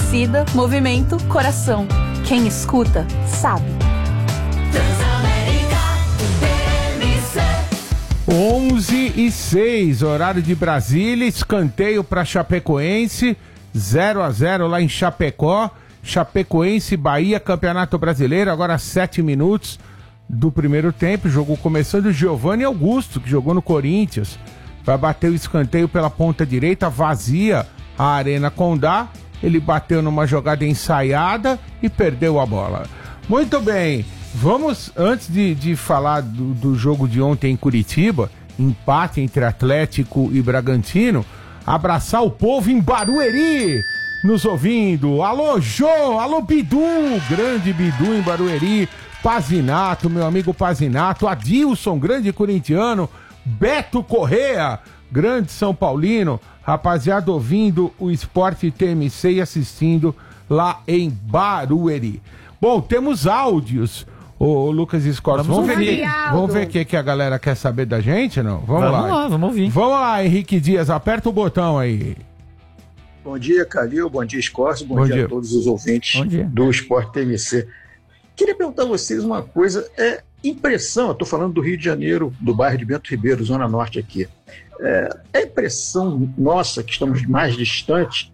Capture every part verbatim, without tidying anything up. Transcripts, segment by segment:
Torcida, movimento, coração. Quem escuta, sabe. onze e seis, horário de Brasília, escanteio para Chapecoense, zero a zero lá em Chapecó. Chapecoense, Bahia, Campeonato Brasileiro, agora sete minutos do primeiro tempo, jogo começando. Giovanni Augusto, que jogou no Corinthians, vai bater o escanteio pela ponta direita, vazia a Arena Condá. Ele bateu numa jogada ensaiada e perdeu a bola. Muito bem, vamos, antes de, de falar do, do jogo de ontem em Curitiba, empate entre Atlético e Bragantino, abraçar o povo em Barueri, nos ouvindo. Alô, Jô, alô, Bidu, grande Bidu em Barueri, Pazinato, meu amigo Pazinato, Adilson, grande corintiano, Beto Correa, grande São Paulino, rapaziada ouvindo o Esporte T M C e assistindo lá em Barueri. Bom, temos áudios, ô Lucas Escola, vamos, vamos ver, vamos ver o que, que a galera quer saber da gente, não? Vamos, vamos lá. Vamos lá, vamos ouvir. Vamos lá, Henrique Dias, aperta o botão aí. Bom dia, Calil, bom dia, Escorcio, bom, bom dia, dia a todos os ouvintes do Esporte T M C. Queria perguntar a vocês uma coisa, é impressão, eu estou falando do Rio de Janeiro, do bairro de Bento Ribeiro, Zona Norte aqui, é, é impressão nossa que estamos mais distantes,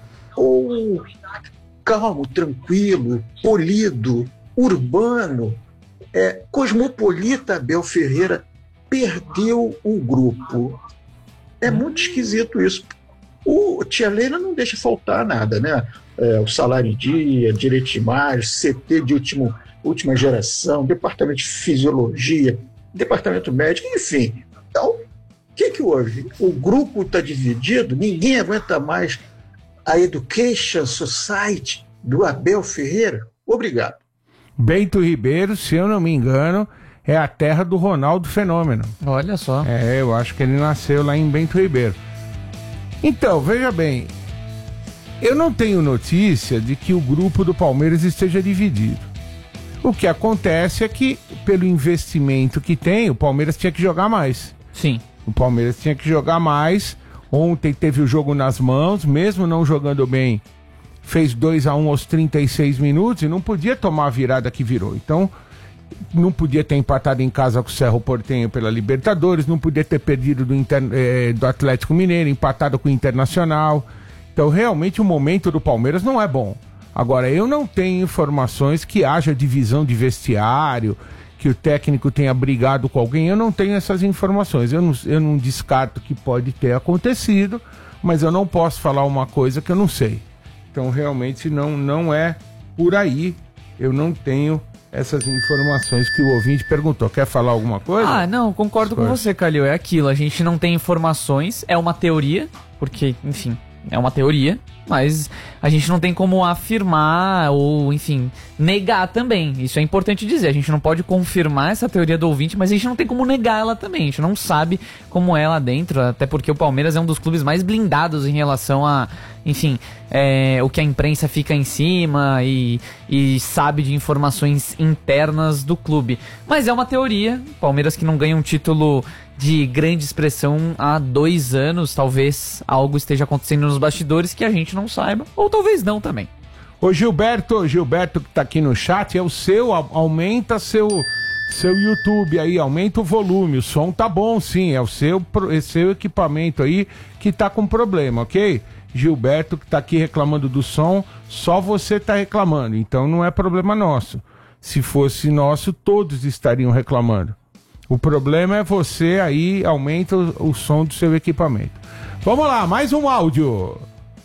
ou calmo, tranquilo, polido, urbano, é, cosmopolita Abel Ferreira perdeu o grupo? É muito esquisito isso. O Tia Leila não deixa faltar nada, né? É, o salário em dia, direito de imagem, C T de último, última geração, departamento de fisiologia, departamento médico, enfim. Então, o que que houve? O grupo está dividido, ninguém aguenta mais a Education Society do Abel Ferreira? Obrigado. Bento Ribeiro, se eu não me engano, é a terra do Ronaldo Fenômeno. Olha só. É, eu acho que ele nasceu lá em Bento Ribeiro. Então, veja bem, eu não tenho notícia de que o grupo do Palmeiras esteja dividido. O que acontece é que, pelo investimento que tem, o Palmeiras tinha que jogar mais. Sim. O Palmeiras tinha que jogar mais. Ontem teve o jogo nas mãos, mesmo não jogando bem, fez dois a um aos trinta e seis minutos e não podia tomar a virada que virou. Então, não podia ter empatado em casa com o Cerro Porteño pela Libertadores, não podia ter perdido do, Inter, eh, do Atlético Mineiro, empatado com o Internacional. Então, realmente, o momento do Palmeiras não é bom. Agora, eu não tenho informações que haja divisão de vestiário, que o técnico tenha brigado com alguém. Eu não tenho essas informações. Eu não, eu não descarto que pode ter acontecido, mas eu não posso falar uma coisa que eu não sei. Então, realmente, não, não é por aí. Eu não tenho essas informações que o ouvinte perguntou. Quer falar alguma coisa? Ah, não, concordo com você, Calil. É aquilo, a gente não tem informações, é uma teoria, porque, enfim, é uma teoria, mas a gente não tem como afirmar ou, enfim, negar também. Isso é importante dizer. A gente não pode confirmar essa teoria do ouvinte, mas a gente não tem como negar ela também. A gente não sabe como é lá dentro, até porque o Palmeiras é um dos clubes mais blindados em relação a, enfim, é, o que a imprensa fica em cima e, e sabe de informações internas do clube. Mas é uma teoria. Palmeiras que não ganha um título de grande expressão há dois anos, talvez algo esteja acontecendo nos bastidores que a gente não saiba, ou talvez não também. Ô Gilberto, Gilberto que tá aqui no chat, é o seu, aumenta seu, seu YouTube aí, aumenta o volume, o som tá bom sim, é o seu, é seu equipamento aí que tá com problema, ok? Gilberto que tá aqui reclamando do som, só você tá reclamando, então não é problema nosso. Se fosse nosso, todos estariam reclamando. O problema é você aí, aumenta o, o som do seu equipamento. Vamos lá, mais um áudio.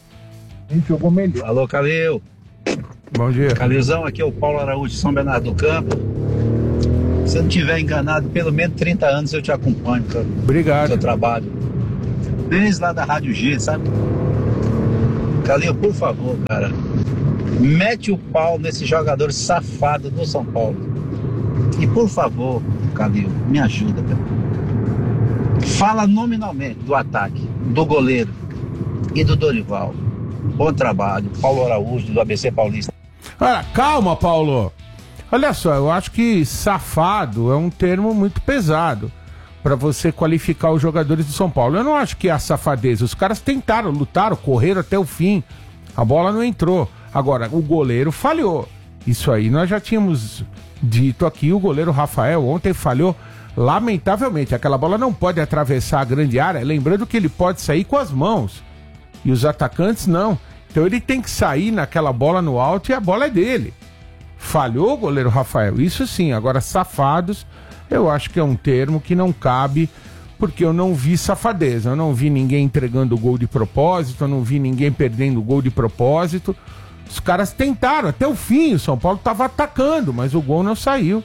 Alô, Calil. Bom dia. Calilzão, aqui é o Paulo Araújo de São Bernardo do Campo. Se eu não estiver enganado, pelo menos trinta anos eu te acompanho. Cara, obrigado. No seu trabalho. Desde lá da Rádio G, sabe? Calil, por favor, cara, mete o pau nesse jogador safado do São Paulo. E por favor, Calil, me ajuda, cara. Fala nominalmente do ataque, do goleiro e do Dorival. Bom trabalho, Paulo Araújo, do A B C Paulista. Olha, calma, Paulo. Olha só, eu acho que safado é um termo muito pesado para você qualificar os jogadores do São Paulo. Eu não acho que é a safadeza. Os caras tentaram, lutaram, correram até o fim. A bola não entrou. Agora, o goleiro falhou. Isso aí nós já tínhamos dito aqui. O goleiro Rafael ontem falhou lamentavelmente. Aquela bola não pode atravessar a grande área. Lembrando que ele pode sair com as mãos. E os atacantes não. Então ele tem que sair naquela bola no alto e a bola é dele. Falhou o goleiro Rafael. Isso sim. Agora, safados, eu acho que é um termo que não cabe, porque eu não vi safadeza. Eu não vi ninguém entregando o gol de propósito. Eu não vi ninguém perdendo o gol de propósito. Os caras tentaram até o fim. O São Paulo estava atacando, mas o gol não saiu.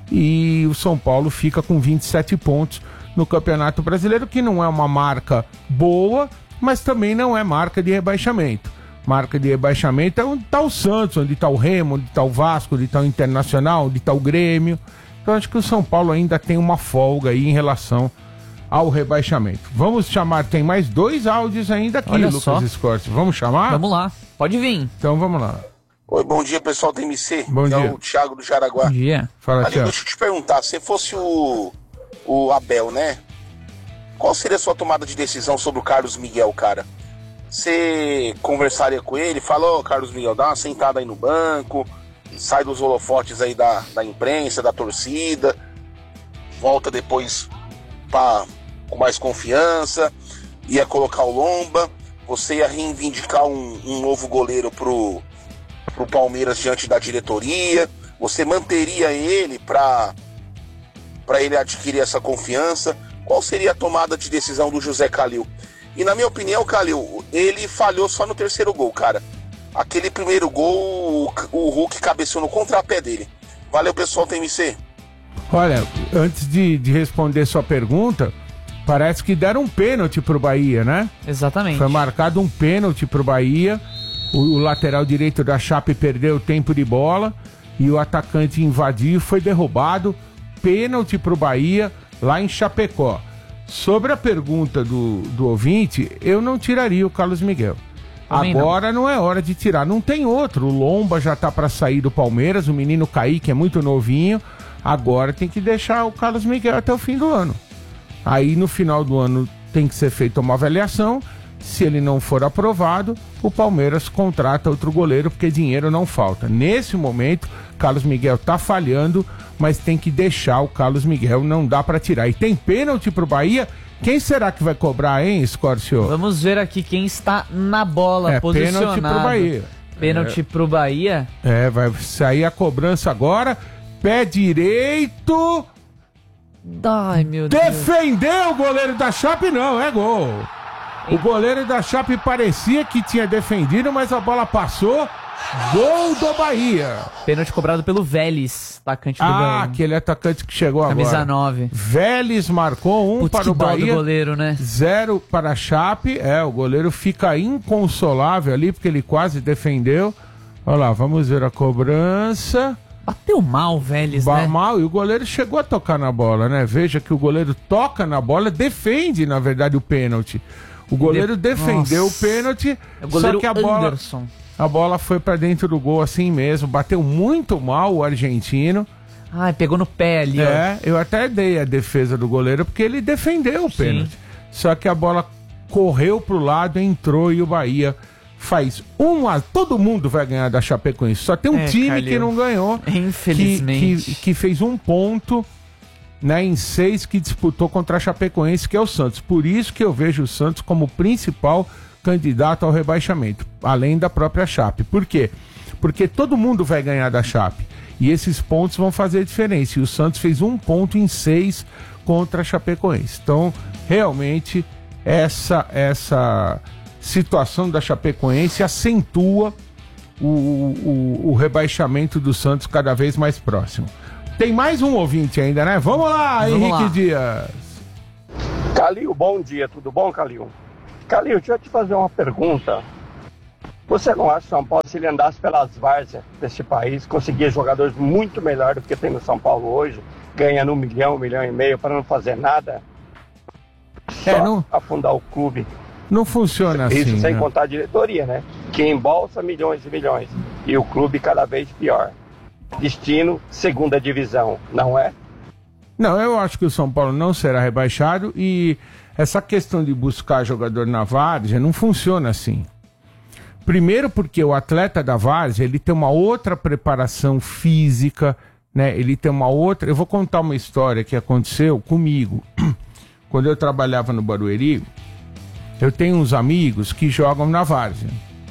E o São Paulo fica com vinte e sete pontos no Campeonato Brasileiro, que não é uma marca boa, mas também não é marca de rebaixamento. Marca de rebaixamento é onde está o Santos, onde está o Remo, onde está o Vasco, onde está o Internacional, onde está o Grêmio. Então acho que o São Paulo ainda tem uma folga aí em relação ao rebaixamento. Vamos chamar, tem mais dois áudios ainda aqui, Olha Lucas só. Escorte. Vamos chamar? Vamos lá, pode vir. Então vamos lá. Oi, bom dia, pessoal da M C. Bom é dia. o Thiago do Jaraguá. Bom dia. Fala, Ali, Thiago. deixa eu te perguntar, se fosse o, o Abel, né? Qual seria a sua tomada de decisão sobre o Carlos Miguel, cara? Você conversaria com ele, falou, oh, Carlos Miguel, dá uma sentada aí no banco, sai dos holofotes aí da, da imprensa, da torcida, volta depois pra, com mais confiança, ia colocar o Lomba, você ia reivindicar um, um novo goleiro pro, pro Palmeiras diante da diretoria, você manteria ele pra, pra ele adquirir essa confiança? Qual seria a tomada de decisão do José Calil? E na minha opinião, Calil, ele falhou só no terceiro gol, cara. Aquele primeiro gol, o Hulk cabeceou no contrapé dele. Valeu, pessoal do M C. Olha, antes de, de responder sua pergunta, parece que deram um pênalti pro Bahia, né? Exatamente. Foi marcado um pênalti pro Bahia. O, o lateral direito da Chape perdeu o tempo de bola e o atacante invadiu, foi derrubado. Pênalti pro Bahia lá em Chapecó. Sobre a pergunta do, do ouvinte, eu não tiraria o Carlos Miguel. Também Agora não. não é hora de tirar, não tem outro. O Lomba já tá para sair do Palmeiras, o menino Kaique é muito novinho. Agora tem que deixar o Carlos Miguel até o fim do ano. Aí no final do ano tem que ser feita uma avaliação. Se ele não for aprovado, o Palmeiras contrata outro goleiro, porque dinheiro não falta. Nesse momento, Carlos Miguel tá falhando, mas tem que deixar o Carlos Miguel, não dá pra tirar. E tem pênalti pro Bahia. Quem será que vai cobrar, hein, Scorcio? Vamos ver aqui quem está na bola, É, posicionado. pênalti pro Bahia. Pênalti é. pro Bahia. É, vai sair a cobrança agora. Pé direito. Ai, meu Deus. Defendeu o goleiro da Chape, não, é gol. O goleiro da Chape parecia que tinha defendido, mas a bola passou. Gol do Bahia. Pênalti cobrado pelo Vélez, atacante do Bahia. Ah, aquele atacante que chegou Camisa agora. nove. Vélez marcou um Putz, para que o dó Bahia. do goleiro, né? Zero para a Chape. É, o goleiro fica inconsolável ali, porque ele quase defendeu. Olha lá, vamos ver a cobrança. Bateu mal o Vélez, Ba né? Mal, e o goleiro chegou a tocar na bola, né? Veja que o goleiro toca na bola, defende, na verdade, o pênalti. O goleiro de... defendeu Nossa. o pênalti, é o goleiro só que a bola, Anderson. a bola foi pra dentro do gol assim mesmo. Bateu muito mal o argentino. Ai, pegou no pé ali, É, ó. eu até dei a defesa do goleiro, porque ele defendeu o pênalti. Só que a bola correu pro lado, entrou e o Bahia faz um a... Todo mundo vai ganhar da Chapecoense. Só tem um é, time Calil. que não ganhou. Infelizmente. Que, que, que fez um ponto, né, em seis que disputou contra a Chapecoense, que é o Santos. Por isso que eu vejo o Santos como principal candidato ao rebaixamento, além da própria Chape. Por quê? Porque todo mundo vai ganhar da Chape. E esses pontos vão fazer diferença. E o Santos fez um ponto em seis contra a Chapecoense. Então, realmente, essa... essa situação da Chapecoense acentua o, o, o rebaixamento do Santos cada vez mais próximo. Tem mais um ouvinte ainda, né? Vamos lá, Vamos Henrique lá. Dias. Calil, bom dia, tudo bom, Calil? Calil, deixa eu te fazer uma pergunta. Você não acha que São Paulo, se ele andasse pelas várzeas deste país, conseguia jogadores muito melhor do que tem no São Paulo hoje, ganhando um milhão, um milhão e meio, para não fazer nada? Só é, não... afundar o clube. Não funciona Isso assim. Isso sem né? contar a diretoria, né? Que embolsa milhões e milhões. E o clube cada vez pior. Destino, segunda divisão, não é? Não, eu acho que o São Paulo não será rebaixado e essa questão de buscar jogador na várzea não funciona assim. Primeiro porque o atleta da várzea, ele tem uma outra preparação física, né? Ele tem uma outra... Eu vou contar uma história que aconteceu comigo. Quando eu trabalhava no Barueri, eu tenho uns amigos que jogam na várzea.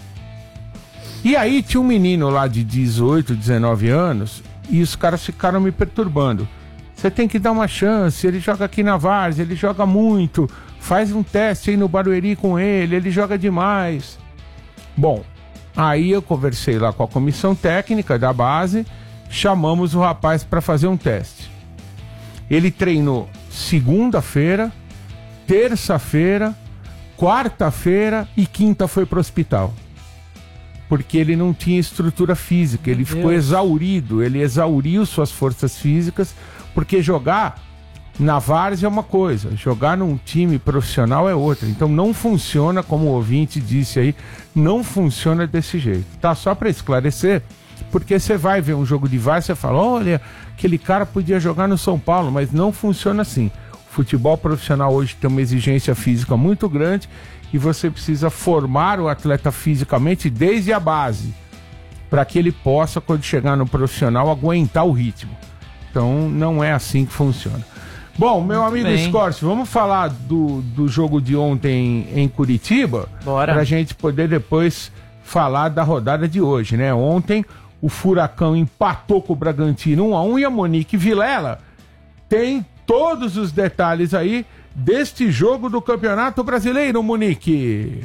E aí tinha um menino lá de dezoito, dezenove anos, e os caras ficaram me perturbando. Você tem que dar uma chance, ele joga aqui na várzea, ele joga muito, faz um teste aí no Barueri com ele, ele joga demais. Bom, aí eu conversei lá com a comissão técnica da base, chamamos o rapaz para fazer um teste. Ele treinou segunda-feira, terça-feira, quarta-feira e quinta foi pro hospital. Porque ele não tinha estrutura física, ele ficou exaurido, ele exauriu suas forças físicas, porque jogar na várzea é uma coisa, jogar num time profissional é outra. Então não funciona, como o ouvinte disse aí, não funciona desse jeito. Tá, só para esclarecer, porque você vai ver um jogo de várzea e fala, olha, aquele cara podia jogar no São Paulo, mas não funciona assim. O futebol profissional hoje tem uma exigência física muito grande e você precisa formar o atleta fisicamente desde a base, para que ele possa, quando chegar no profissional, aguentar o ritmo. Então não é assim que funciona. Bom, meu muito amigo Scorsi, vamos falar do, do jogo de ontem em Curitiba? Bora. Pra gente poder depois falar da rodada de hoje, né? Ontem o Furacão empatou com o Bragantino um a um e a Monique Vilela tem todos os detalhes aí deste jogo do Campeonato Brasileiro, Monique.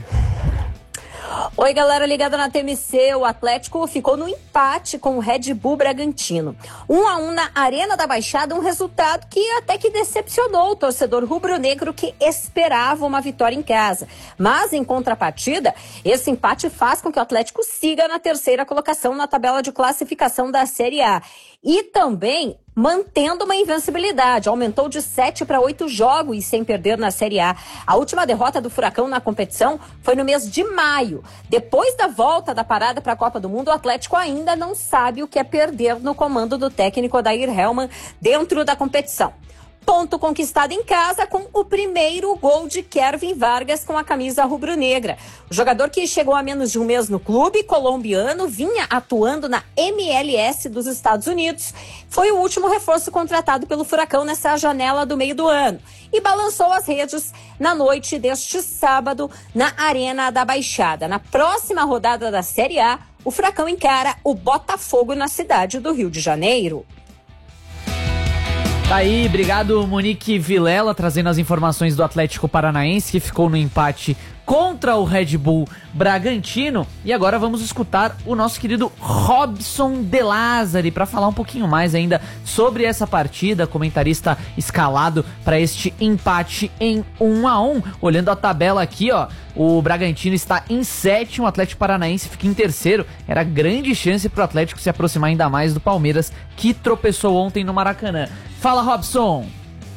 Oi, galera ligada na T M C. O Atlético ficou no empate com o Red Bull Bragantino. Um a um na Arena da Baixada, um resultado que até que decepcionou o torcedor rubro-negro que esperava uma vitória em casa. Mas, em contrapartida, esse empate faz com que o Atlético siga na terceira colocação na tabela de classificação da Série A. E também mantendo uma invencibilidade, aumentou de sete para oito jogos sem perder na Série A. A última derrota do Furacão na competição foi no mês de maio. Depois da volta da parada para a Copa do Mundo, o Atlético ainda não sabe o que é perder no comando do técnico Odair Hellmann dentro da competição. Ponto conquistado em casa com o primeiro gol de Kervin Vargas com a camisa rubro-negra. O jogador que chegou há menos de um mês no clube, colombiano, vinha atuando na M L S dos Estados Unidos. Foi o último reforço contratado pelo Furacão nessa janela do meio do ano. E balançou as redes na noite deste sábado na Arena da Baixada. Na próxima rodada da Série A, o Furacão encara o Botafogo na cidade do Rio de Janeiro. Tá aí, obrigado Monique Vilela, trazendo as informações do Atlético Paranaense, que ficou no empate contra o Red Bull Bragantino. E agora vamos escutar o nosso querido Robson De Lázari para falar um pouquinho mais ainda sobre essa partida, comentarista escalado para este empate em um a um. Olhando a tabela aqui, ó, o Bragantino está em sétimo, o Atlético Paranaense fica em terceiro. Era grande chance para o Atlético se aproximar ainda mais do Palmeiras, que tropeçou ontem no Maracanã. Fala, Robson!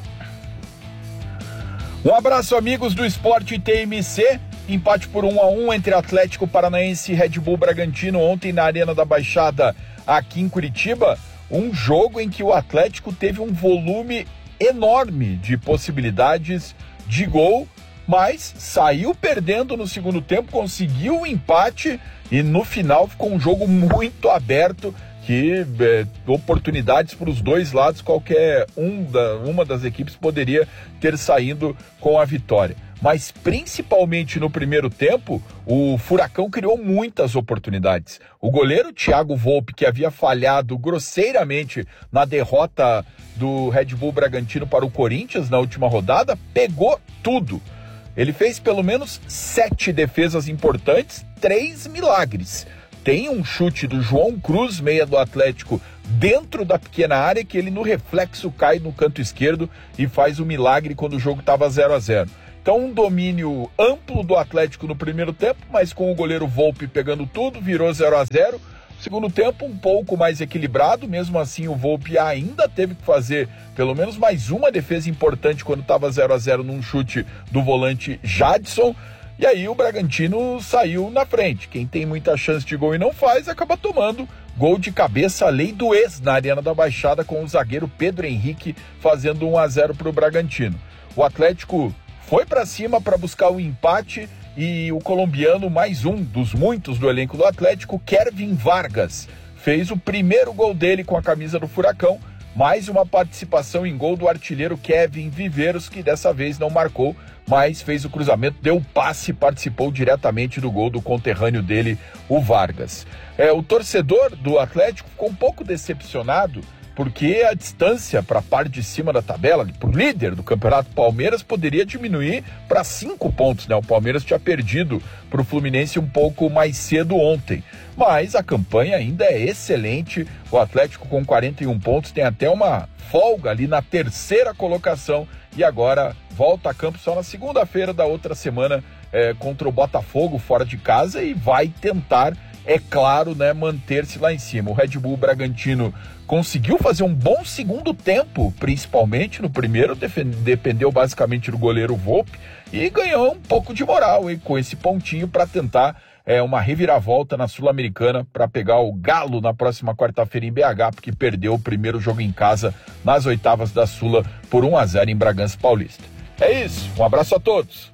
Um abraço, amigos do Esporte T M C. Empate por um a um entre Atlético Paranaense e Red Bull Bragantino ontem na Arena da Baixada, aqui em Curitiba. Um jogo em que o Atlético teve um volume enorme de possibilidades de gol, mas saiu perdendo no segundo tempo, conseguiu o empate e no final ficou um jogo muito aberto, que é, oportunidades para os dois lados, qualquer um da, uma das equipes poderia ter saído com a vitória. Mas principalmente no primeiro tempo, o Furacão criou muitas oportunidades. O goleiro Thiago Volpe, que havia falhado grosseiramente na derrota do Red Bull Bragantino para o Corinthians na última rodada, pegou tudo. Ele fez pelo menos sete defesas importantes, três milagres. Tem um chute do João Cruz, meia do Atlético, dentro da pequena área, que ele no reflexo cai no canto esquerdo e faz o milagre quando o jogo estava zero a zero. Então um domínio amplo do Atlético no primeiro tempo, mas com o goleiro Volpe pegando tudo, virou zero a zero. Segundo tempo um pouco mais equilibrado, mesmo assim o Volpe ainda teve que fazer pelo menos mais uma defesa importante quando estava zero a zero num chute do volante Jadson. E aí o Bragantino saiu na frente. Quem tem muita chance de gol e não faz, acaba tomando gol de cabeça, a lei do ex na Arena da Baixada, com o zagueiro Pedro Henrique fazendo um a zero para o Bragantino. O Atlético foi para cima para buscar o empate e o colombiano, mais um dos muitos do elenco do Atlético, Kevin Vargas, fez o primeiro gol dele com a camisa do Furacão. Mais uma participação em gol do artilheiro Kevin Viveiros, que dessa vez não marcou, mas fez o cruzamento, deu o passe e participou diretamente do gol do conterrâneo dele, o Vargas. É, o torcedor do Atlético ficou um pouco decepcionado, porque a distância para a parte de cima da tabela, para o líder do Campeonato Palmeiras, poderia diminuir para cinco pontos, né? O Palmeiras tinha perdido para o Fluminense um pouco mais cedo ontem. Mas a campanha ainda é excelente. O Atlético com quarenta e um pontos tem até uma folga ali na terceira colocação e agora volta a campo só na segunda-feira da outra semana é, contra o Botafogo fora de casa e vai tentar, é claro, né, manter-se lá em cima. O Red Bull Bragantino conseguiu fazer um bom segundo tempo, principalmente no primeiro, defend- dependeu basicamente do goleiro Volpi e ganhou um pouco de moral hein, com esse pontinho para tentar é, uma reviravolta na Sul-Americana para pegar o Galo na próxima quarta-feira em B H, porque perdeu o primeiro jogo em casa nas oitavas da Sula por um a zero em Bragança Paulista. É isso, um abraço a todos.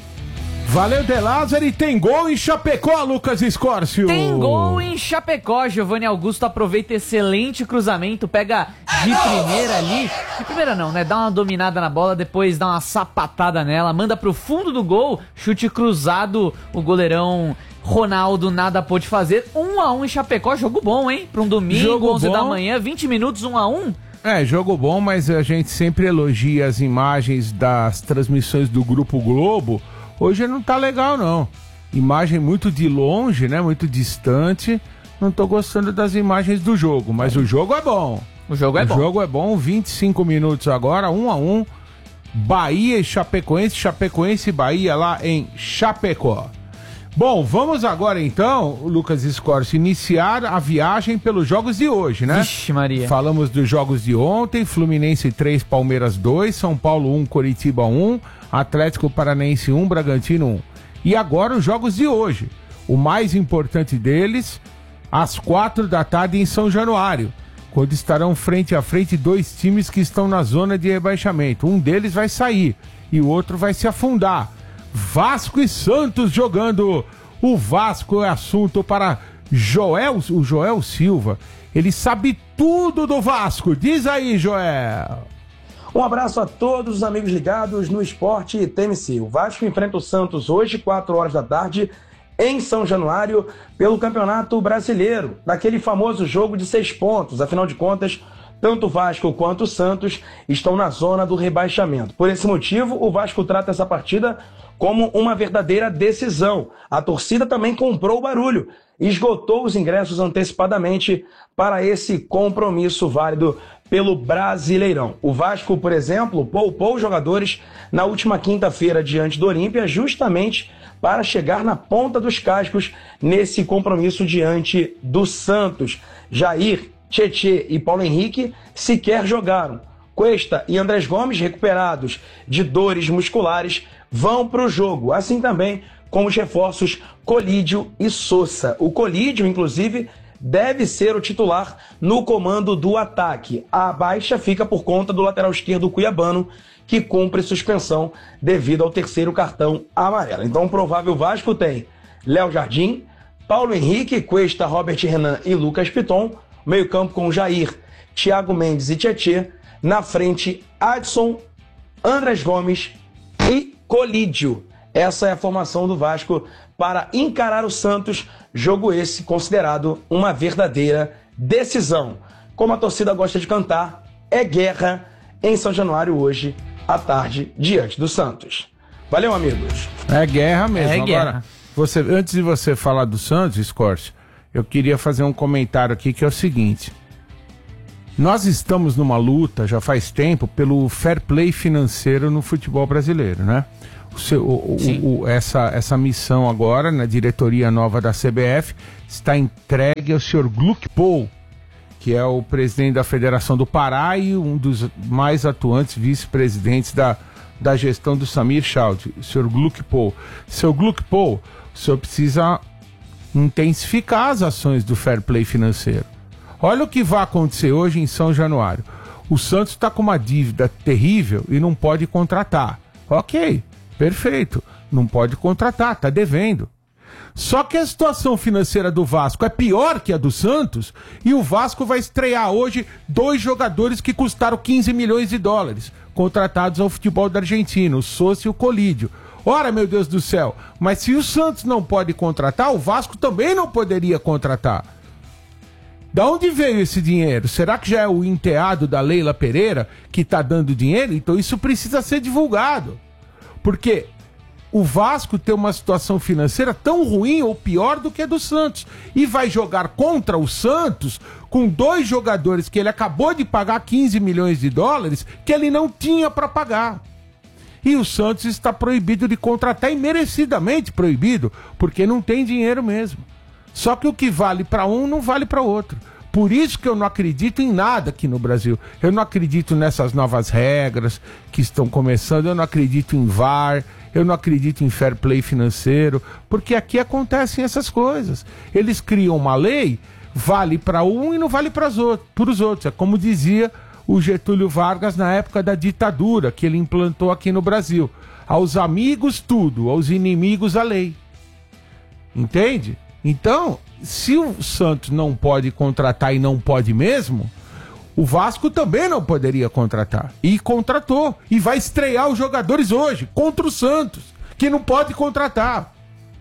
Valeu, De Lázaro, e tem gol em Chapecó, Lucas Escórcio. Tem gol em Chapecó, Giovanni Augusto aproveita excelente cruzamento, pega de primeira ali, de primeira não, né, dá uma dominada na bola, depois dá uma sapatada nela, manda pro fundo do gol, chute cruzado, o goleirão Ronaldo nada pôde fazer, um a um em Chapecó, jogo bom, hein, pra um domingo, jogo onze bom. da manhã, vinte minutos, um a um. É, jogo bom, mas a gente sempre elogia as imagens das transmissões do Grupo Globo. Hoje não tá legal, não. Imagem muito de longe, né? Muito distante. Não tô gostando das imagens do jogo, mas o jogo é bom. O jogo é o bom. O jogo é bom, vinte e cinco minutos agora, um a um. Bahia e Chapecoense, Chapecoense e Bahia lá em Chapecó. Bom, vamos agora então, Lucas Escorcio, iniciar a viagem pelos jogos de hoje, né? Vixe Maria. Falamos dos jogos de ontem, Fluminense três, Palmeiras dois, São Paulo um, Coritiba um, Atlético Paranaense um, Bragantino um. E agora os jogos de hoje. O mais importante deles, às quatro da tarde em São Januário, quando estarão frente a frente dois times que estão na zona de rebaixamento. Um deles vai sair e o outro vai se afundar. Vasco e Santos jogando. O Vasco é assunto para Joel, o Joel Silva. Ele sabe tudo do Vasco. Diz aí, Joel. Um abraço a todos os amigos ligados no Esporte T M C. O Vasco enfrenta o Santos hoje, quatro horas da tarde, em São Januário, pelo Campeonato Brasileiro, naquele famoso jogo de seis pontos. Afinal de contas, tanto o Vasco quanto o Santos estão na zona do rebaixamento. Por esse motivo, o Vasco trata essa partida como uma verdadeira decisão. A torcida também comprou o barulho, esgotou os ingressos antecipadamente para esse compromisso válido pelo Brasileirão. O Vasco, por exemplo, poupou os jogadores na última quinta-feira diante do Olímpia, justamente para chegar na ponta dos cascos nesse compromisso diante do Santos. Jair, Tietê e Paulo Henrique sequer jogaram. Cuesta e Andrés Gomes, recuperados de dores musculares, vão para o jogo. Assim também como os reforços Colídio e Sousa. O Colídio, inclusive, deve ser o titular no comando do ataque. A baixa fica por conta do lateral esquerdo cuiabano, que cumpre suspensão devido ao terceiro cartão amarelo. Então o provável Vasco tem Léo Jardim, Paulo Henrique, Cuesta, Robert Renan e Lucas Piton. Meio campo com Jair, Thiago Mendes e Tietê. Na frente, Adson, Andrés Gomes e Colídio. Essa é a formação do Vasco para encarar o Santos, jogo esse considerado uma verdadeira decisão. Como a torcida gosta de cantar, é guerra em São Januário hoje, à tarde, diante do Santos. Valeu, amigos. É guerra mesmo. É Agora, guerra. Você, antes de você falar do Santos, Escorcio, eu queria fazer um comentário aqui que é o seguinte. Nós estamos numa luta, já faz tempo, pelo fair play financeiro no futebol brasileiro, né? O seu, o, o, o, essa, essa missão agora, na diretoria nova da C B F, está entregue ao senhor Gluck Paul, que é o presidente da Federação do Pará e um dos mais atuantes vice-presidentes da, da gestão do Samir Chaud, o senhor Gluck Paul. Seu Gluck Paul, o senhor precisa intensificar as ações do fair play financeiro. Olha o que vai acontecer hoje em São Januário. O Santos está com uma dívida terrível e não pode contratar. Ok, Perfeito. Não pode contratar, tá devendo. Só que a situação financeira do Vasco é pior que a do Santos e o Vasco vai estrear hoje dois jogadores que custaram quinze milhões de dólares, contratados ao futebol da Argentina, o Sousa e o Colídio. Ora, meu Deus do céu, mas se o Santos não pode contratar, o Vasco também não poderia contratar. Da onde veio esse dinheiro? Será que já é o enteado da Leila Pereira que está dando dinheiro? Então isso precisa ser divulgado. Porque o Vasco tem uma situação financeira tão ruim ou pior do que a do Santos. E vai jogar contra o Santos com dois jogadores que ele acabou de pagar quinze milhões de dólares que ele não tinha para pagar. E o Santos está proibido de contratar, e merecidamente proibido, porque não tem dinheiro mesmo. Só que o que vale para um não vale para outro. Por isso que eu não acredito em nada aqui no Brasil. Eu não acredito nessas novas regras que estão começando, eu não acredito em V A R, eu não acredito em fair play financeiro, porque aqui acontecem essas coisas. Eles criam uma lei, vale para um e não vale para os outros. É como dizia o Getúlio Vargas na época da ditadura, que ele implantou aqui no Brasil. Aos amigos tudo, aos inimigos a lei. Entende? Então, se o Santos não pode contratar e não pode mesmo, o Vasco também não poderia contratar. E contratou. E vai estrear os jogadores hoje contra o Santos, que não pode contratar.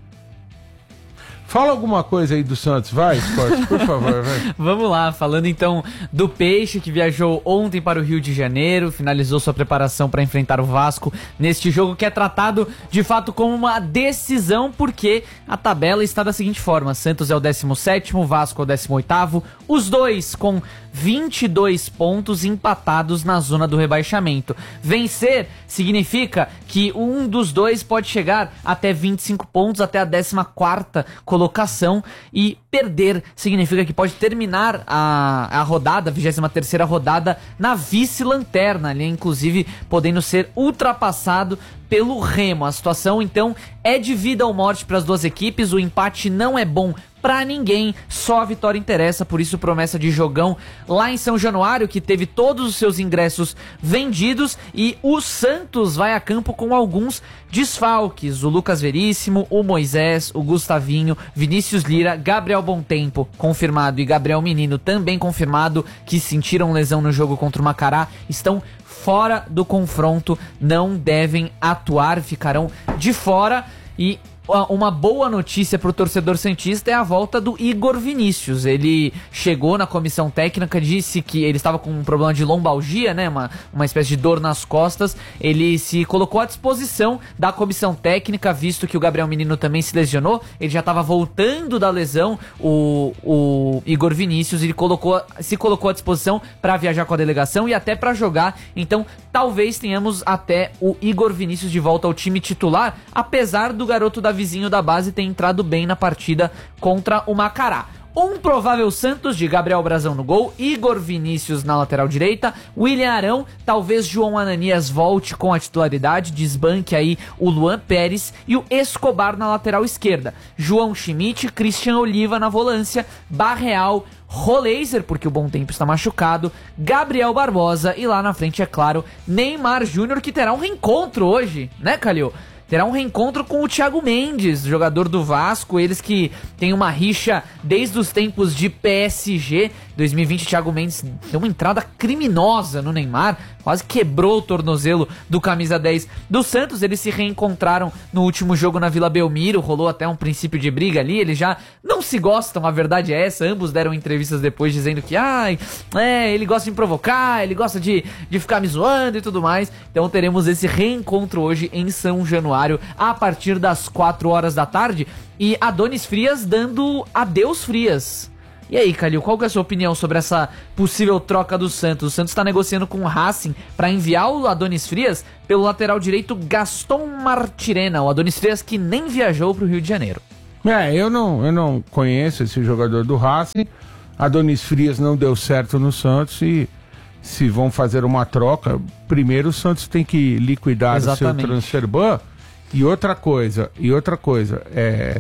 Fala alguma coisa aí do Santos, vai, Scott, por favor, vai. Vamos lá, falando então do Peixe, que viajou ontem para o Rio de Janeiro, finalizou sua preparação para enfrentar o Vasco neste jogo que é tratado de fato como uma decisão, porque a tabela está da seguinte forma: Santos é o décimo sétimo, Vasco é o décimo oitavo, os dois com vinte e dois pontos empatados na zona do rebaixamento. Vencer significa que um dos dois pode chegar até vinte e cinco pontos, até a décima quarta colocação, e perder significa que pode terminar a, a rodada, a vigésima terceira rodada, na vice-lanterna, ali, inclusive podendo ser ultrapassado pelo Remo. A situação então é de vida ou morte para as duas equipes, o empate não é bom pra ninguém, só a vitória interessa, por isso promessa de jogão lá em São Januário, que teve todos os seus ingressos vendidos, e o Santos vai a campo com alguns desfalques: o Lucas Veríssimo, o Moisés, o Gustavinho, Vinícius Lira, Gabriel Bontempo confirmado e Gabriel Menino também confirmado, que sentiram lesão no jogo contra o Macará, estão fora do confronto, não devem atuar, ficarão de fora. E uma boa notícia para o torcedor santista é a volta do Igor Vinícius. Ele chegou na comissão técnica, disse que ele estava com um problema de lombalgia, né, uma, uma espécie de dor nas costas. Ele se colocou à disposição da comissão técnica, visto que o Gabriel Menino também se lesionou. Ele já estava voltando da lesão, o, o Igor Vinícius. Ele colocou, se colocou à disposição para viajar com a delegação e até para jogar. Então talvez tenhamos até o Igor Vinícius de volta ao time titular, apesar do garoto da vizinho da base ter entrado bem na partida contra o Macará. Um provável Santos de Gabriel Brazão no gol, Igor Vinícius na lateral direita, William Arão, talvez João Ananias volte com a titularidade, desbanque aí o Luan Pérez, e o Escobar na lateral esquerda, João Schmidt, Christian Oliva na volância, Barreal, Roleiser, porque o Bontempo está machucado, Gabriel Barbosa, e lá na frente, é claro, Neymar Júnior, que terá um reencontro hoje, né, Calil? Terá um reencontro com o Thiago Mendes, jogador do Vasco, eles que têm uma rixa desde os tempos de P S G. dois mil e vinte, Thiago Mendes deu uma entrada criminosa no Neymar, quase quebrou o tornozelo do camisa dez do Santos. Eles se reencontraram no último jogo na Vila Belmiro, rolou até um princípio de briga ali, eles já não se gostam, a verdade é essa. Ambos deram entrevistas depois dizendo que ai, é, ele gosta de me provocar, ele gosta de, de ficar me zoando e tudo mais. Então teremos esse reencontro hoje em São Januário, a partir das quatro horas da tarde, e Adonis Frias dando adeus Frias. E aí, Calil, qual que é a sua opinião sobre essa possível troca do Santos? O Santos está negociando com o Racing para enviar o Adonis Frias pelo lateral direito Gaston Martirena, o Adonis Frias que nem viajou para o Rio de Janeiro. É, eu não, eu não conheço esse jogador do Racing. Adonis Frias não deu certo no Santos, e se vão fazer uma troca, primeiro o Santos tem que liquidar Exatamente. o seu transfer ban. E outra coisa, e outra coisa, é,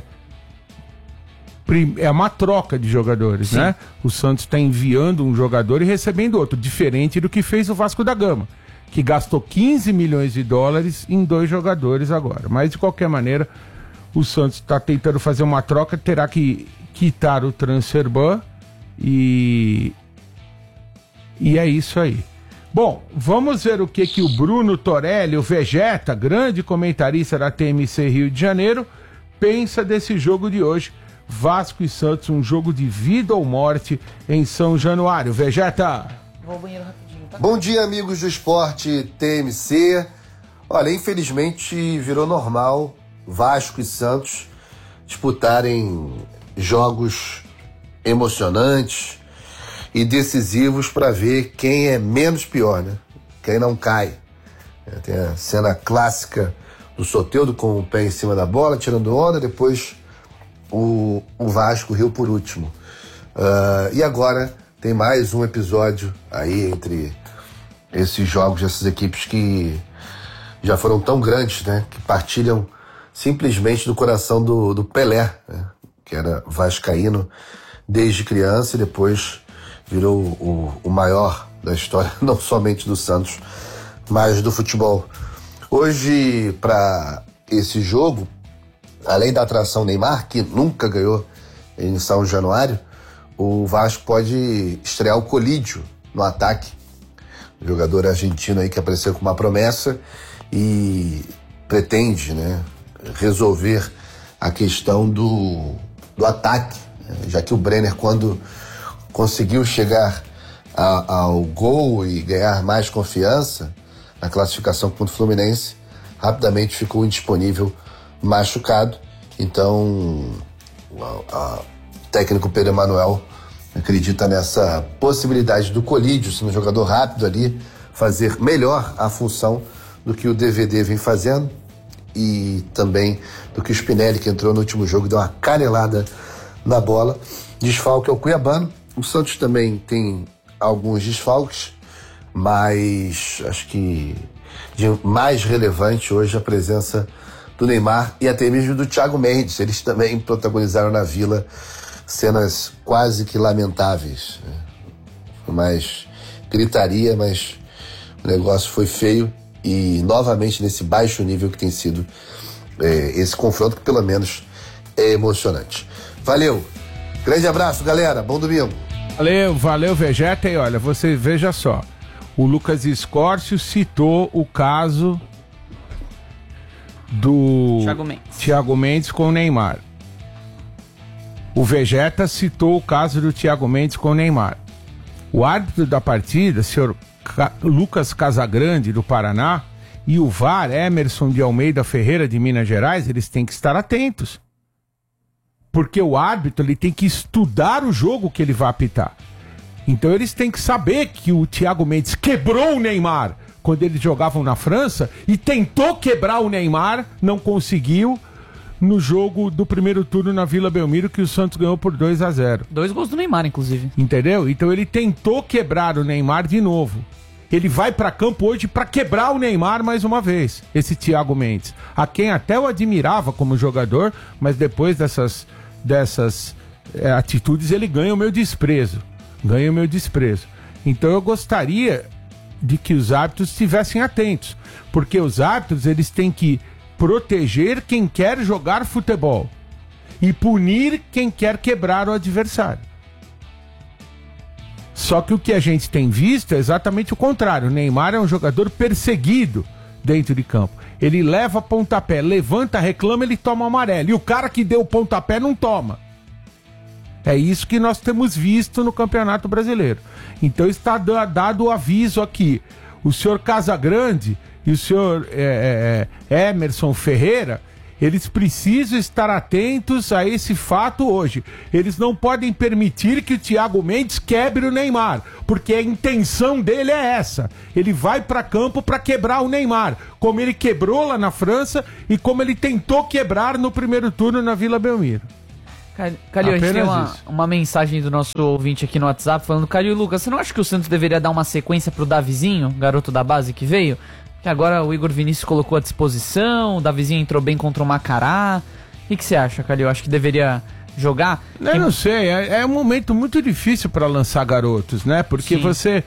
é uma troca de jogadores, Sim. né? O Santos está enviando um jogador e recebendo outro, diferente do que fez o Vasco da Gama, que gastou quinze milhões de dólares em dois jogadores agora. Mas, de qualquer maneira, o Santos está tentando fazer uma troca, terá que quitar o transfer ban e... E é isso aí. Bom, vamos ver o que, que o Bruno Torelli, o Vegeta, grande comentarista da T M C Rio de Janeiro, pensa desse jogo de hoje. Vasco e Santos, um jogo de vida ou morte em São Januário. Vegeta! Vou ao banheiro rapidinho, tá? Bom dia, amigos do Esporte T M C. Olha, infelizmente virou normal Vasco e Santos disputarem jogos emocionantes e decisivos para ver quem é menos pior, né? Quem não cai. Tem a cena clássica do Soteldo com o pé em cima da bola, tirando onda, depois o, o Vasco riu por último. Uh, e agora tem mais um episódio aí entre esses jogos, essas equipes que já foram tão grandes, né? Que partilham simplesmente do coração do, do Pelé, né? Que era vascaíno desde criança e depois virou o, o maior da história, não somente do Santos, mas do futebol. Hoje, para esse jogo, além da atração Neymar, que nunca ganhou em São Januário, o Vasco pode estrear o Colídio no ataque. Um jogador argentino aí que apareceu com uma promessa e pretende, né, resolver a questão do, do ataque, né, já que o Brenner, quando conseguiu chegar a, ao gol e ganhar mais confiança na classificação contra o Fluminense, rapidamente ficou indisponível, machucado. Então o técnico Pedro Emanuel acredita nessa possibilidade do Colídio, sendo um jogador rápido ali, fazer melhor a função do que o D V D vem fazendo e também do que o Spinelli, que entrou no último jogo e deu uma canelada na bola. Desfalque é o Cuiabano. O Santos também tem alguns desfalques, mas acho que de mais relevante hoje a presença do Neymar e até mesmo do Thiago Mendes. Eles também protagonizaram na Vila cenas quase que lamentáveis, né? Foi mais gritaria, mas o negócio foi feio e novamente nesse baixo nível que tem sido é, esse confronto, que pelo menos é emocionante. Valeu! Grande abraço, galera. Bom domingo. Valeu, valeu, Vegeta. E olha, você veja só. O Lucas Escórcio citou o caso do Thiago Mendes. Thiago Mendes com o Neymar. O Vegeta citou o caso do Thiago Mendes com o Neymar. O árbitro da partida, senhor Ca- Lucas Casagrande, do Paraná, e o V A R, Emerson de Almeida Ferreira, de Minas Gerais, eles têm que estar atentos. Porque o árbitro ele tem que estudar o jogo que ele vai apitar. Então eles têm que saber que o Thiago Mendes quebrou o Neymar quando eles jogavam na França e tentou quebrar o Neymar, não conseguiu, no jogo do primeiro turno na Vila Belmiro, que o Santos ganhou por dois a zero. Dois gols do Neymar, inclusive. Entendeu? Então ele tentou quebrar o Neymar de novo. Ele vai pra campo hoje pra quebrar o Neymar mais uma vez, esse Thiago Mendes, a quem até eu admirava como jogador, mas depois dessas dessas é, atitudes ele ganha o meu desprezo, ganha o meu desprezo. Então eu gostaria de que os árbitros estivessem atentos, porque os árbitros eles têm que proteger quem quer jogar futebol e punir quem quer quebrar o adversário. Só que o que a gente tem visto é exatamente o contrário. O Neymar é um jogador perseguido dentro de campo. Ele leva pontapé, levanta, reclama, ele toma amarelo. E o cara que deu o pontapé não toma. É isso que nós temos visto no Campeonato Brasileiro. Então está dado o aviso aqui. O senhor Casagrande e o senhor é, é, Emerson Ferreira, eles precisam estar atentos a esse fato hoje. Eles não podem permitir que o Thiago Mendes quebre o Neymar, porque a intenção dele é essa. Ele vai para campo para quebrar o Neymar, como ele quebrou lá na França e como ele tentou quebrar no primeiro turno na Vila Belmiro. Calil, a gente tem uma, uma mensagem do nosso ouvinte aqui no WhatsApp falando: Calil, Lucas, você não acha que o Santos deveria dar uma sequência pro Davizinho, garoto da base que veio? Que agora o Igor Vinícius colocou à disposição, o Davizinho entrou bem contra o Macará. O que, que você acha, Calil? Acho que deveria jogar? Eu não sei, é, é um momento muito difícil para lançar garotos, né? Porque Sim. você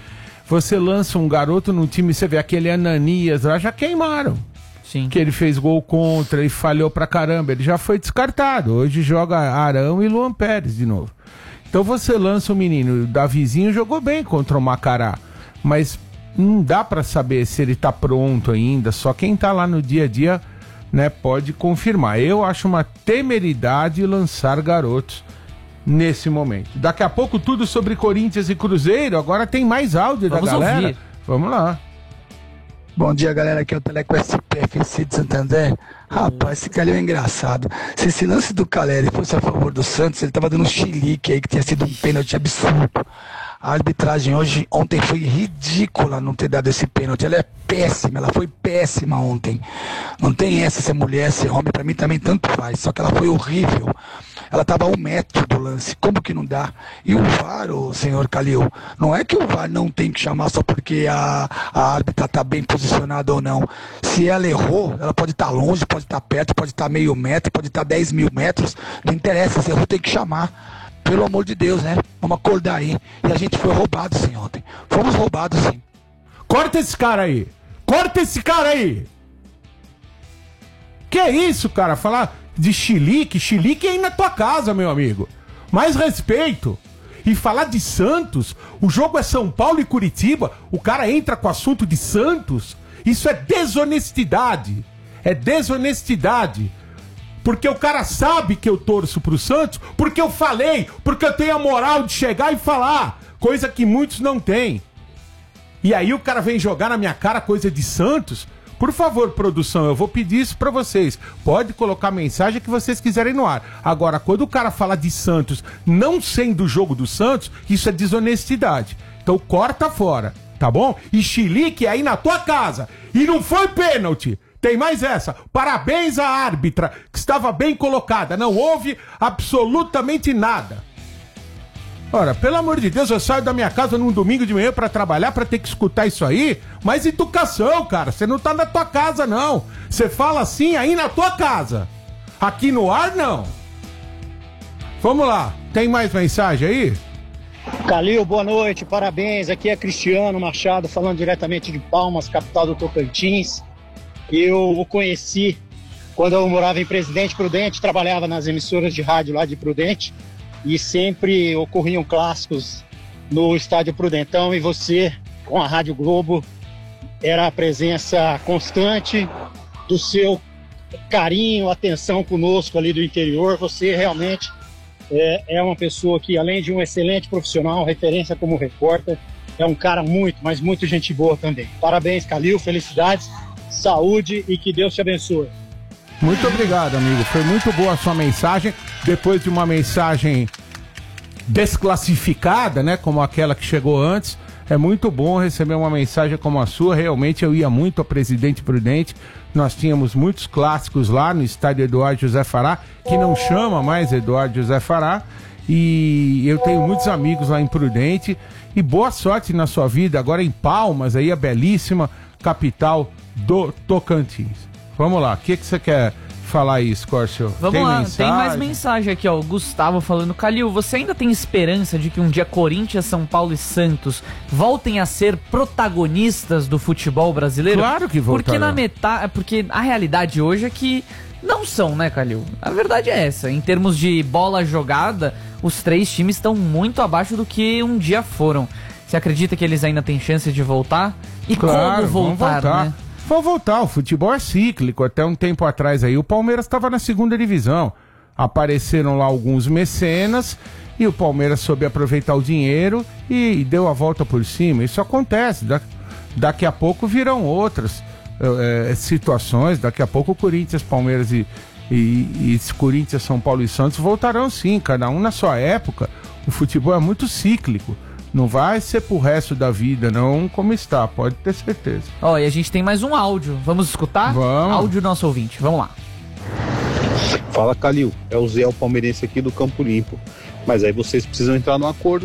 você lança um garoto num time, você vê aquele Ananias lá, já queimaram. Sim. Que ele fez gol contra e falhou pra caramba, ele já foi descartado. Hoje joga Arão e Luan Pérez de novo. Então você lança o menino, o Davizinho jogou bem contra o Macará, mas não dá pra saber se ele tá pronto ainda, só quem tá lá no dia a dia, né, pode confirmar. Eu acho uma temeridade lançar garotos nesse momento. Daqui a pouco tudo sobre Corinthians e Cruzeiro, agora tem mais áudio Vamos da galera. Ouvir. Vamos lá. Bom dia, galera, aqui é o Teleco S P F C de Santander. Rapaz, esse Calil é engraçado. Se esse lance do Caleri fosse a favor do Santos, ele tava dando um chilique aí, que tinha sido um pênalti absurdo. A arbitragem hoje, ontem foi ridícula não ter dado esse pênalti. Ela é péssima, ela foi péssima ontem. Não tem essa, se é mulher, se é homem, pra mim também tanto faz. Só que ela foi horrível. Ela estava a um metro do lance, como que não dá? E o V A R, ô, senhor Calil, não é que o V A R não tem que chamar só porque a, a árbitra está bem posicionada ou não. Se ela errou, ela pode estar tá longe, pode estar tá perto, pode estar tá meio metro, pode estar tá dez mil metros, não interessa, se errou tem que chamar. Pelo amor de Deus, né? Vamos acordar aí. E a gente foi roubado sim ontem. Fomos roubados sim. Corta esse cara aí! Corta esse cara aí! Que é isso, cara? Falar de chilique, chilique é aí na tua casa, meu amigo. Mais respeito. E falar de Santos, o jogo é São Paulo e Curitiba, o cara entra com o assunto de Santos, isso é desonestidade. É desonestidade. Porque o cara sabe que eu torço pro Santos, porque eu falei, porque eu tenho a moral de chegar e falar, coisa que muitos não têm. E aí o cara vem jogar na minha cara coisa de Santos. Por favor, produção, eu vou pedir isso pra vocês. Pode colocar a mensagem que vocês quiserem no ar. Agora, quando o cara fala de Santos não sendo o jogo do Santos, isso é desonestidade. Então corta fora, tá bom? E chilique aí na tua casa. E não foi pênalti. Tem mais essa. Parabéns à árbitra, que estava bem colocada. Não houve absolutamente nada. Ora, pelo amor de Deus, eu saio da minha casa num domingo de manhã pra trabalhar, pra ter que escutar isso aí. Mas educação, cara. Você não tá na tua casa, não. Você fala assim aí na tua casa. Aqui no ar, não. Vamos lá. Tem mais mensagem aí? Calil, boa noite. Parabéns. Aqui é Cristiano Machado, falando diretamente de Palmas, capital do Tocantins. Eu o conheci quando eu morava em Presidente Prudente, trabalhava nas emissoras de rádio lá de Prudente, e sempre ocorriam clássicos no Estádio Prudentão, e você, com a Rádio Globo, era a presença constante do seu carinho, atenção conosco ali do interior. Você realmente é, é uma pessoa que, além de um excelente profissional, referência como repórter, é um cara muito, mas muito gente boa também. Parabéns, Calil, felicidades, saúde e que Deus te abençoe. Muito obrigado, amigo. Foi muito boa a sua mensagem. Depois de uma mensagem desclassificada, né, como aquela que chegou antes, é muito bom receber uma mensagem como a sua. Realmente eu ia muito a Presidente Prudente. Nós tínhamos muitos clássicos lá no estádio Eduardo José Fará, que não chama mais Eduardo José Fará. E eu tenho muitos amigos lá em Prudente. E boa sorte na sua vida agora em Palmas, aí a belíssima capital do Tocantins. Vamos lá, o que que você quer falar aí, Scorcio? Vamos tem lá, mensagem? Tem mais mensagem aqui, ó. O Gustavo falando: Calil, você ainda tem esperança de que um dia Corinthians, São Paulo e Santos voltem a ser protagonistas do futebol brasileiro? Claro que voltarão. Porque na metade, porque a realidade hoje é que não são, né, Calil? A verdade é essa. Em termos de bola jogada, os três times estão muito abaixo do que um dia foram. Você acredita que eles ainda têm chance de voltar? E claro, como voltar, voltar, né? Vão voltar, o futebol é cíclico. Até um tempo atrás aí o Palmeiras estava na segunda divisão. Apareceram lá alguns mecenas e o Palmeiras soube aproveitar o dinheiro e, e deu a volta por cima. Isso acontece. Da, daqui a pouco virão outras é, situações. Daqui a pouco o Corinthians, Palmeiras e, e, e Corinthians, São Paulo e Santos voltarão sim, cada um na sua época. O futebol é muito cíclico. Não vai ser pro resto da vida, não, como está, pode ter certeza. Ó, oh, e a gente tem mais um áudio. Vamos escutar? Vamos. Áudio do nosso ouvinte, vamos lá. Fala, Calil. É o Zé, o palmeirense aqui do Campo Limpo. Mas aí vocês precisam entrar num acordo